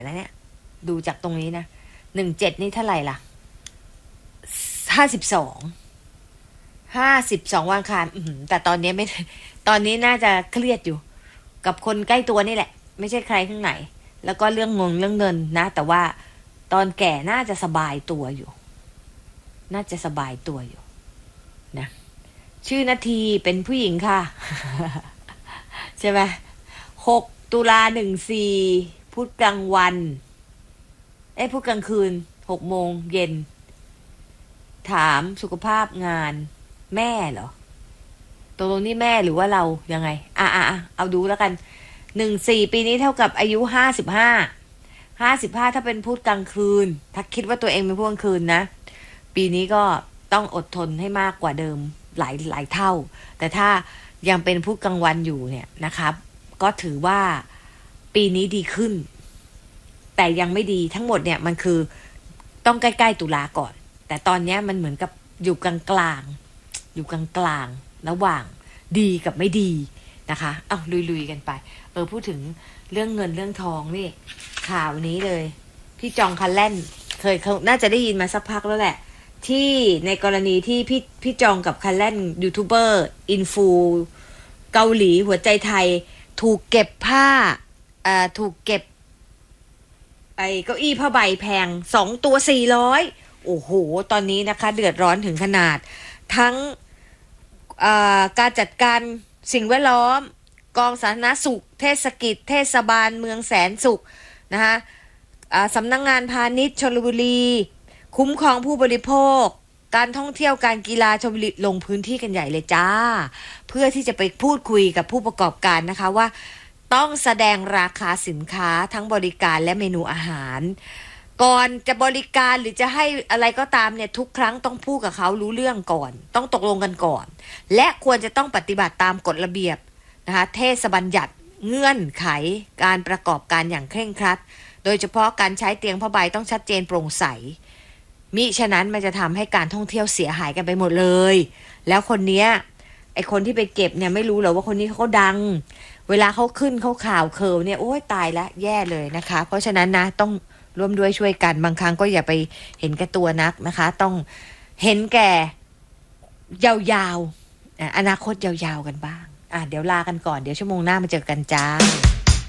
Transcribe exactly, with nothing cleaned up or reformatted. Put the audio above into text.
แล้วเนี่ยดูจากตรงนี้นะหนึ่งเจ็ดนี่เท่าไหร่ล่ะห้าสิบสองห้าสิบสองวันคารแต่ตอนนี้ไม่ตอนนี้น่าจะเครียดอยู่กับคนใกล้ตัวนี่แหละไม่ใช่ใครข้างไหนแล้วก็เรื่องงงเรื่องเงินนะแต่ว่าตอนแก่น่าจะสบายตัวอยู่น่าจะสบายตัวอยู่นะชื่อนาทีเป็นผู้หญิงค่ะ ใช่ไหมหกตุลาหนึ่งสี่พุธกลางวันเอ้พุธกลางคืนหกโมงเย็นถามสุขภาพงานแม่เหรอตกลงนี่แม่หรือว่าเรายังไงอ่ะอ่ะอ่ะเอาดูแล้วกันหนึ่งสี่ปีนี้เท่ากับอายุห้าสิบห้าห้าสิบห้าถ้าเป็นพุธกลางคืนถ้าคิดว่าตัวเองเป็นพุธกลางคืนนะปีนี้ก็ต้องอดทนให้มากกว่าเดิมหลายหลายเท่าแต่ถ้ายังเป็นพุธกลางวันอยู่เนี่ยนะครับก็ถือว่าปีนี้ดีขึ้นแต่ยังไม่ดีทั้งหมดเนี่ยมันคือต้องใกล้ๆตุลาก่อนแต่ตอนนี้มันเหมือนกับอยู่กลางๆอยู่กลางๆระหว่างดีกับไม่ดีนะคะเอาลุยๆกันไปเออพูดถึงเรื่องเงินเรื่องทองนี่ข่าวนี้เลยพี่จองคันแล่นเคยเขาน่าจะได้ยินมาสักพักแล้วแหละที่ในกรณีที่พี่พี่จองกับคันแล่นยูทูบเบอร์อินฟูเกาหลีหัวใจไทยถูกเก็บผ้าอ่าถูกเก็บไอ้เก้าอี้ผ้าใบแพงสองตัวสี่ร้อยโอ้โหตอนนี้นะคะเดือดร้อนถึงขนาดทั้งการจัดการสิ่งแวดล้อมกองสาธารณสุขเทศกิจเทศบาลเมืองแสนสุขนะคะสำนักงงานพาณิชย์ชลบุรีคุ้มครองผู้บริโภคการท่องเที่ยวการกีฬาชลบุรีลงพื้นที่กันใหญ่เลยจ้าเพื่อที่จะไปพูดคุยกับผู้ประกอบการนะคะว่าต้องแสดงราคาสินค้าทั้งบริการและเมนูอาหารก่อนจะบริการหรือจะให้อะไรก็ตามเนี่ยทุกครั้งต้องพูดกับเขารู้เรื่องก่อนต้องตกลงกันก่อนและควรจะต้องปฏิบัติตามกฎระเบียบนะคะเทศบัญญัติเงื่อนไขการประกอบการอย่างเคร่งครัดโดยเฉพาะการใช้เตียงผ้าใบต้องชัดเจนโปร่งใสมิฉะนั้นมันจะทำให้การท่องเที่ยวเสียหายกันไปหมดเลยแล้วคนเนี้ยไอคนที่ไปเก็บเนี่ยไม่รู้หรอว่าคนนี้เขาดังเวลาเขาขึ้นเขาข่าวเคิร์เนี่ยโอ้ยตายละแย่เลยนะคะเพราะฉะนั้นนะต้องร่วมด้วยช่วยกันบางครั้งก็อย่าไปเห็นแก่ตัวนักนะคะต้องเห็นแก่ยาวๆอนาคตยาวๆกันบ้างอ่ะเดี๋ยวลากันก่อนเดี๋ยวชั่วโมงหน้ามาเจอกันจ้า